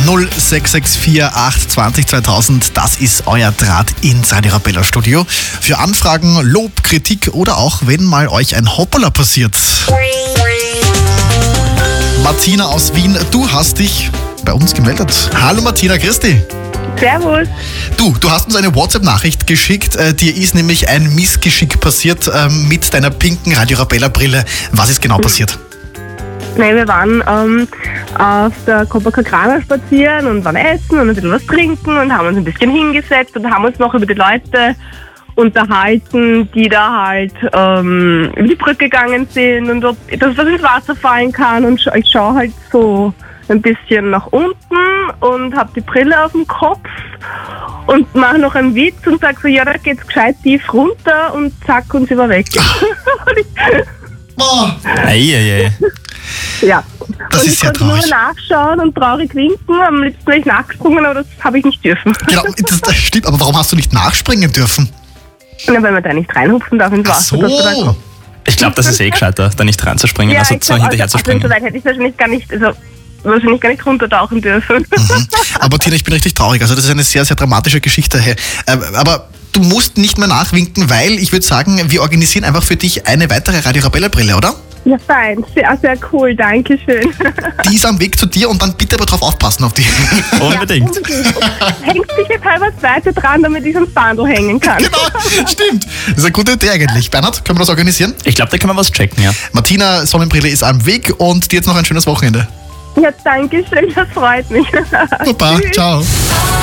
0664 820 2000. Das ist euer Draht ins Radio Arabella Studio. Für Anfragen, Lob, Kritik oder auch, wenn mal euch ein Hoppala passiert. Martina aus Wien, du hast dich bei uns gemeldet. Hallo Martina, grüß dich. Servus. Du hast uns eine WhatsApp-Nachricht geschickt. Dir ist nämlich ein Missgeschick passiert mit deiner pinken Radio Arabella-Brille. Was ist genau passiert? Nein, wir waren auf der Copacabana spazieren und waren essen und ein bisschen was trinken und haben uns ein bisschen hingesetzt und haben uns noch über die Leute unterhalten, die da halt über die Brücke gegangen sind und ob das was ins Wasser fallen kann. Und ich schaue halt so ein bisschen nach unten und habe die Brille auf dem Kopf und mache noch einen Witz und sage so, ja, da geht's gescheit tief runter und zack, und sie war weg. Eieiei. Ja. Das und ist ich sehr konnte nur traurig. nachschauen und traurig winken. Am liebsten wäre ich nachgesprungen, aber das habe ich nicht dürfen. Genau, das stimmt. Aber warum hast du nicht nachspringen dürfen? Ja, weil man da nicht reinhupfen darf ins Ach Wasser. dass du da so. Ich glaube, das ist gescheiter, da nicht reinzuspringen, also so hinterher zu springen. So weit hätte ich wahrscheinlich gar nicht runtertauchen dürfen. Aber Tina, ich bin richtig traurig. Also das ist eine sehr, sehr dramatische Geschichte. Hey. Aber du musst nicht mehr nachwinken, weil ich würde sagen, wir organisieren einfach für dich eine weitere Radio Arabella Brille, oder? Ja, fein. Sehr, sehr cool. Dankeschön. Die ist am Weg zu dir und dann bitte aber drauf aufpassen auf die. Unbedingt. Hängt sich jetzt halber Seite dran, damit ich ans Bandel hängen kann. Genau, stimmt. Das ist eine gute Idee eigentlich. Bernhard, können wir das organisieren? Ich glaube, da können wir was checken, ja. Martina, Sonnenbrille ist am Weg und dir jetzt noch ein schönes Wochenende. Ja, danke schön. Das freut mich. Super, Tschüss. ciao.